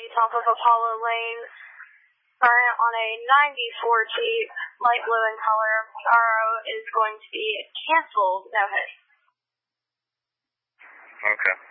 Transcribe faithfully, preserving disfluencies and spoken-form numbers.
Streets off of Apollo Lane. Current on a ninety-four Jeep, light blue in color. R O is going to be canceled. No hit. Okay.